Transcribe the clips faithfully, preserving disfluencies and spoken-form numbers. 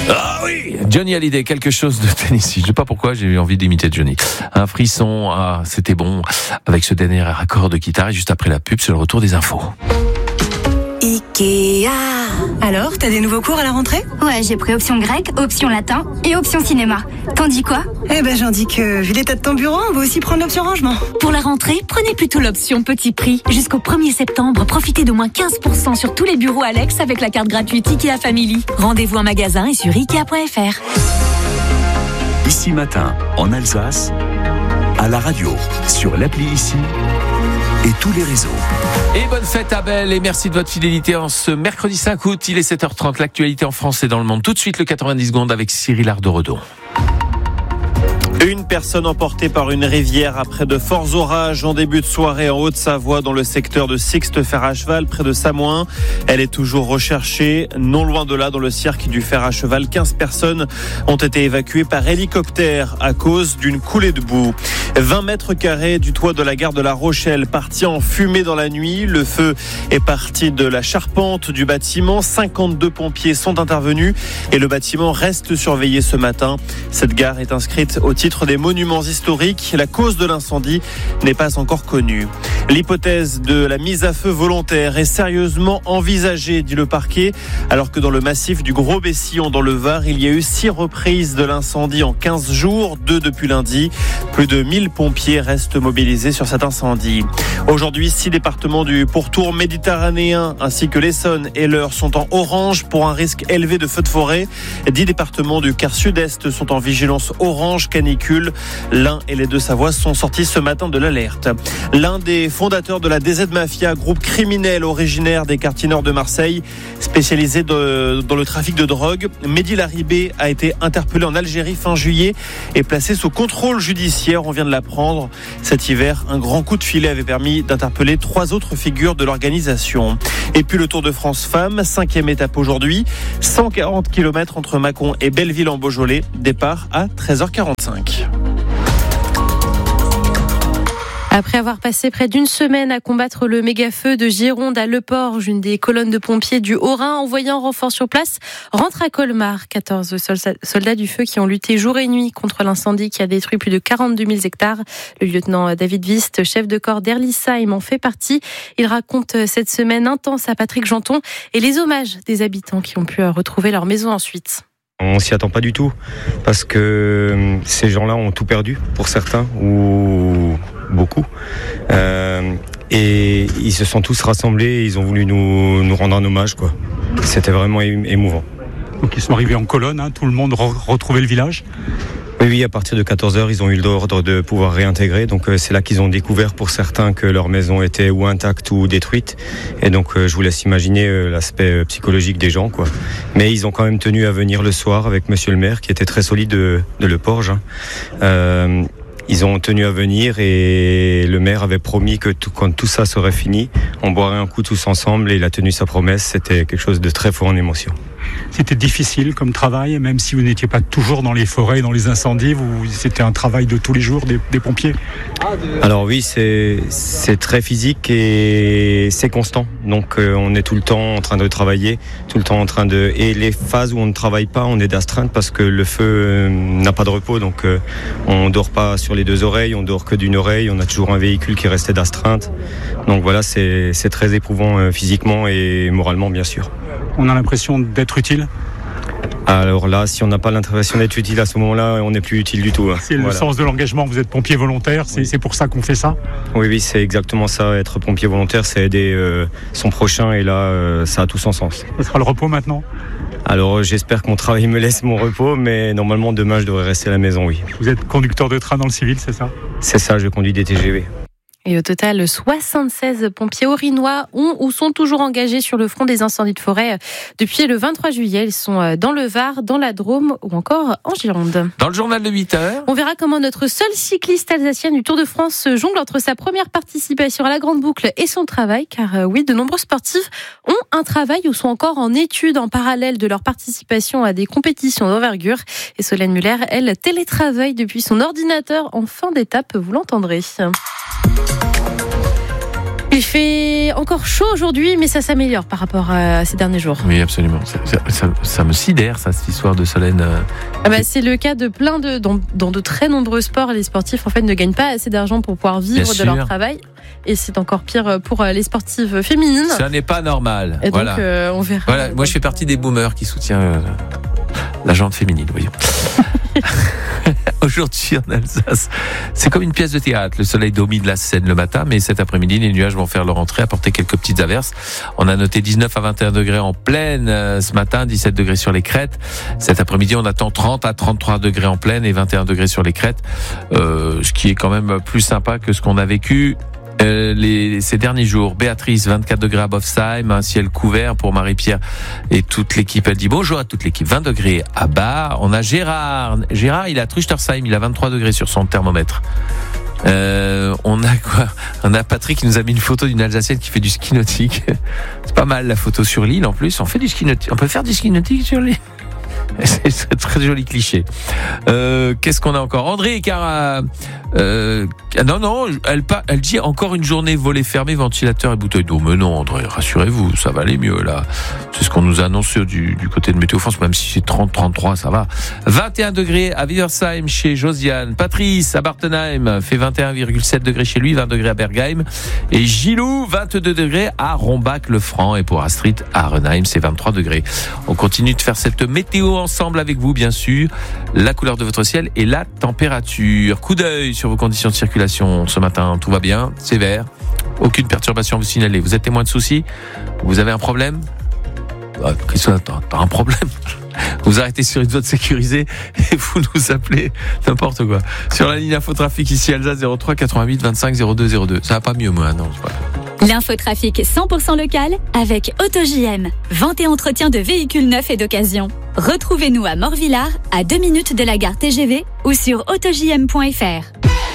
Ah oui, Johnny Hallyday, quelque chose de Tennessee. Je sais pas pourquoi j'ai eu envie d'imiter Johnny. Un frisson, ah, c'était bon avec ce dernier accord de guitare. Et juste après la pub, c'est le retour des infos. Ikea. Alors, t'as des nouveaux cours à la rentrée ? Ouais, j'ai pris option grec, option latin et option cinéma. T'en dis quoi ? Eh ben, j'en dis que, vu l'état de ton bureau, on va aussi prendre l'option rangement. Pour la rentrée, prenez plutôt l'option petit prix. Jusqu'au premier septembre, profitez d'au moins quinze pour cent sur tous les bureaux Alex avec la carte gratuite Ikea Family. Rendez-vous en magasin et sur ikea point f r. Ici Matin, en Alsace, à la radio, sur l'appli Ici et tous les réseaux. Et bonne fête à Belle et merci de votre fidélité en ce mercredi cinq août. Il est sept heures trente, l'actualité en France et dans le monde. Tout de suite le quatre-vingt-dix secondes avec Cyril Ardoredon. Une personne emportée par une rivière après de forts orages en début de soirée en Haute-Savoie dans le secteur de Sixte Fer à Cheval près de Samoin. Elle est toujours recherchée. Non loin de là, dans le cirque du fer à cheval, quinze personnes ont été évacuées par hélicoptère à cause d'une coulée de boue. vingt mètres carrés du toit de la gare de La Rochelle parti en fumée dans la nuit. Le feu est parti de la charpente du bâtiment. cinquante-deux pompiers sont intervenus et le bâtiment reste surveillé ce matin. Cette gare est inscrite au titre des monuments historiques. La cause de l'incendie n'est pas encore connue. L'hypothèse de la mise à feu volontaire est sérieusement envisagée, dit le parquet, alors que dans le massif du Gros-Bessillon dans le Var, il y a eu six reprises de l'incendie en quinze jours, deux depuis lundi. Plus de mille pompiers restent mobilisés sur cet incendie. Aujourd'hui, six départements du pourtour méditerranéen ainsi que l'Essonne et l'Eure sont en orange pour un risque élevé de feux de forêt. dix départements du quart sud-est sont en vigilance orange canicule. L'Ain et les Deux-Savoies sont sortis ce matin de l'alerte. L'un des fondateurs de la D Z Mafia, groupe criminel originaire des quartiers nord de Marseille, spécialisé de, dans le trafic de drogue, Mehdi Laribé a été interpellé en Algérie fin juillet et placé sous contrôle judiciaire. On vient de l'apprendre. Cet hiver, un grand coup de filet avait permis d'interpeller trois autres figures de l'organisation. Et puis le Tour de France Femmes, cinquième étape aujourd'hui, cent quarante kilomètres entre Mâcon et Belleville en Beaujolais, départ à treize heures quarante-cinq. Après avoir passé près d'une semaine à combattre le méga-feu de Gironde à Le Porge, une des colonnes de pompiers du Haut-Rhin envoyés en renfort sur place rentre à Colmar. quatorze soldats du feu qui ont lutté jour et nuit contre l'incendie qui a détruit plus de quarante-deux mille hectares. Le lieutenant David Vist, chef de corps d'Erlisheim, en fait partie. Il raconte cette semaine intense à Patrick Janton et les hommages des habitants qui ont pu retrouver leur maison ensuite. On s'y attend pas du tout parce que ces gens-là ont tout perdu pour certains ou beaucoup euh, et ils se sont tous rassemblés et ils ont voulu nous, nous rendre un hommage quoi. C'était vraiment émouvant. Donc ils sont arrivés en colonne, hein, tout le monde re- retrouvait le village. Oui, oui, à partir de quatorze heures, ils ont eu l'ordre de pouvoir réintégrer. Donc euh, c'est là qu'ils ont découvert pour certains que leur maison était ou intacte ou détruite. Et donc euh, je vous laisse imaginer euh, l'aspect euh, psychologique des gens, quoi. Mais ils ont quand même tenu à venir le soir avec monsieur le maire, qui était très solide de, de Le Porge. Hein. Euh, Ils ont tenu à venir et le maire avait promis que tout, quand tout ça serait fini, on boirait un coup tous ensemble et il a tenu sa promesse. C'était quelque chose de très fort en émotion. C'était difficile comme travail, même si vous n'étiez pas toujours dans les forêts, dans les incendies, vous, c'était un travail de tous les jours des, des pompiers. Alors oui, c'est, c'est très physique et c'est constant. Donc euh, on est tout le temps en train de travailler, tout le temps en train de... Et les phases où on ne travaille pas, on est d'astreinte parce que le feu euh, n'a pas de repos. Donc euh, on dort pas sur les deux oreilles, on dort que d'une oreille. On a toujours un véhicule qui restait d'astreinte. Donc voilà, c'est, c'est très éprouvant euh, physiquement et moralement, bien sûr. On a l'impression d'être utile ? Alors là, si on n'a pas l'impression d'être utile à ce moment-là, on n'est plus utile du tout. C'est voilà. Le sens de l'engagement, vous êtes pompier volontaire, c'est, oui. c'est pour ça qu'on fait ça ? Oui, oui, c'est exactement ça, être pompier volontaire, c'est aider euh, son prochain et là, euh, ça a tout son sens. Ce sera le repos maintenant ? Alors j'espère que mon travail me laisse mon repos, mais normalement demain je devrais rester à la maison, oui. Vous êtes conducteur de train dans le civil, c'est ça ? C'est ça, je conduis des T G V. Et au total, soixante-seize pompiers orinois ont ou sont toujours engagés sur le front des incendies de forêt. Depuis le vingt-trois juillet, ils sont dans le Var, dans la Drôme ou encore en Gironde. Dans le journal de huit heures, on verra comment notre seule cycliste alsacienne du Tour de France jongle entre sa première participation à la Grande Boucle et son travail. Car oui, de nombreux sportifs ont un travail ou sont encore en études en parallèle de leur participation à des compétitions d'envergure. Et Solène Muller, elle, télétravaille depuis son ordinateur en fin d'étape, vous l'entendrez. Il fait encore chaud aujourd'hui, mais ça s'améliore par rapport à ces derniers jours. Oui, absolument. Ça, ça, ça, ça me sidère, ça, cette histoire de Solène. Euh... Ah bah, c'est le cas de plein de dans, dans de très nombreux sports. Les sportifs en fait ne gagnent pas assez d'argent pour pouvoir vivre Bien de sûr. leur travail. Et c'est encore pire pour les sportives féminines. Ça n'est pas normal. Et voilà. donc, euh, on verra. Voilà. Moi, je fais partie des boomers qui soutient euh, la jante féminine. Oui. Aujourd'hui en Alsace, c'est comme une pièce de théâtre. Le soleil domine la Seine le matin, mais cet après-midi, les nuages vont faire leur entrée, apporter quelques petites averses. On a noté dix-neuf à vingt et un degrés en plaine euh, ce matin, dix-sept degrés sur les crêtes. Cet après-midi, on attend trente à trente-trois degrés en plaine et vingt et un degrés sur les crêtes, euh, ce qui est quand même plus sympa que ce qu'on a vécu Euh, les, ces derniers jours. Béatrice, vingt-quatre degrés à Bofsheim, un ciel couvert pour Marie-Pierre et toute l'équipe. Elle dit bonjour à toute l'équipe. vingt degrés à Bar. On a Gérard. Gérard, il est à Truchtersheim, il a vingt-trois degrés sur son thermomètre. Euh, on a quoi? On a Patrick qui nous a mis une photo d'une Alsacienne qui fait du ski nautique. C'est pas mal la photo sur l'île en plus. On fait du ski nautique. On peut faire du ski nautique sur l'île. C'est un très joli cliché. Euh, qu'est-ce qu'on a encore? André, car euh, non, non, elle, elle dit encore une journée volée fermée, ventilateur et bouteille d'eau. Mais non, André, rassurez-vous, ça va aller mieux là. C'est ce qu'on nous a annoncé du, du côté de Météo France, même si c'est trente, trente-trois, ça va. vingt et un degrés à Wiedersheim chez Josiane. Patrice à Bartenheim fait vingt et un virgule sept degrés chez lui, vingt degrés à Bergheim. Et Gilou, vingt-deux degrés à Rombach-le-Franc. Et pour Astrid à Renheim, c'est vingt-trois degrés. On continue de faire cette météo ensemble avec vous, bien sûr. La couleur de votre ciel et la température. Coup d'œil sur vos conditions de circulation ce matin. Tout va bien, c'est vert. Aucune perturbation à vous signaler. Vous êtes témoin de soucis? Vous avez un problème? Ah, Christophe, t'as, t'as un problème? Vous arrêtez sur une zone sécurisée et vous nous appelez n'importe quoi. Sur la ligne infotrafic ici Alsace zéro trois quatre-vingt-huit vingt-cinq zéro deux zéro deux. Ça va pas mieux moi, non, c'est pas. L'infotrafic cent pour cent local avec AutoJM. Vente et entretien de véhicules neufs et d'occasion. Retrouvez-nous à Morvillard, à deux minutes de la gare T G V ou sur auto j m point f r.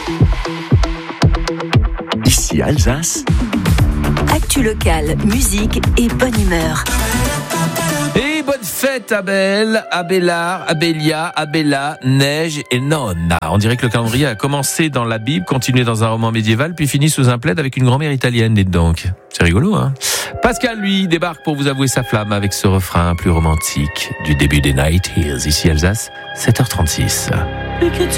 Ici Alsace. Actu locale, musique et bonne humeur. Et bonne fête Abel, Abélard, Abélia, Abella, Neige et Nonna. On dirait que le calendrier a commencé dans la Bible, continué dans un roman médiéval, puis fini sous un plaid avec une grand-mère italienne, dites donc. C'est rigolo, hein? Pascal, lui, débarque pour vous avouer sa flamme avec ce refrain plus romantique du début des Night Hills, ici Alsace, sept heures trente-six.